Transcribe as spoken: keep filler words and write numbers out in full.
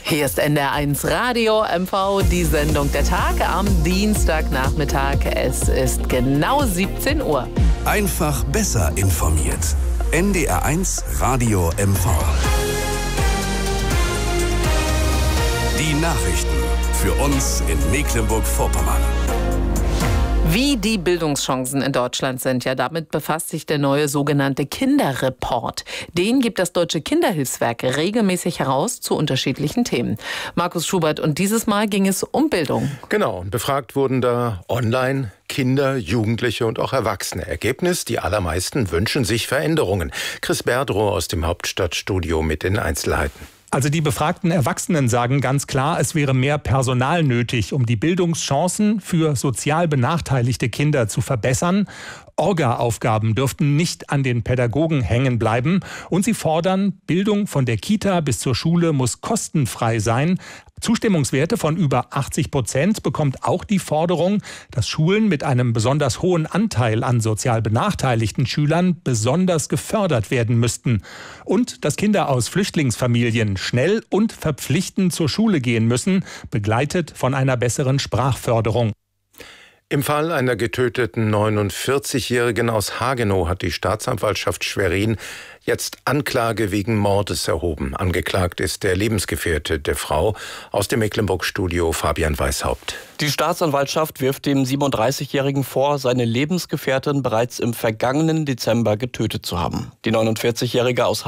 Hier ist N D R eins Radio M V, die Sendung der Tag am Dienstagnachmittag. Es ist genau siebzehn Uhr. Einfach besser informiert. N D R eins Radio M V. Die Nachrichten für uns in Mecklenburg-Vorpommern. Wie die Bildungschancen in Deutschland sind, ja, damit befasst sich der neue sogenannte Kinderreport. Den gibt das Deutsche Kinderhilfswerk regelmäßig heraus zu unterschiedlichen Themen. Markus Schubert, und dieses Mal ging es um Bildung. Genau, und befragt wurden da online Kinder, Jugendliche und auch Erwachsene. Ergebnis, die allermeisten wünschen sich Veränderungen. Chris Berdrow aus dem Hauptstadtstudio mit den Einzelheiten. Also die befragten Erwachsenen sagen ganz klar, es wäre mehr Personal nötig, um die Bildungschancen für sozial benachteiligte Kinder zu verbessern. Orga-Aufgaben dürften nicht an den Pädagogen hängen bleiben. Und sie fordern, Bildung von der Kita bis zur Schule muss kostenfrei sein. Zustimmungswerte von über achtzig Prozent bekommt auch die Forderung, dass Schulen mit einem besonders hohen Anteil an sozial benachteiligten Schülern besonders gefördert werden müssten. Und dass Kinder aus Flüchtlingsfamilien schnell und verpflichtend zur Schule gehen müssen, begleitet von einer besseren Sprachförderung. Im Fall einer getöteten neunundvierzigjährigen aus Hagenow hat die Staatsanwaltschaft Schwerin jetzt Anklage wegen Mordes erhoben. Angeklagt ist der Lebensgefährte der Frau. Aus dem Mecklenburg-Studio Fabian Weishaupt. Die Staatsanwaltschaft wirft dem siebenunddreißigjährigen vor, seine Lebensgefährtin bereits im vergangenen Dezember getötet zu haben. Die neunundvierzigjährige aus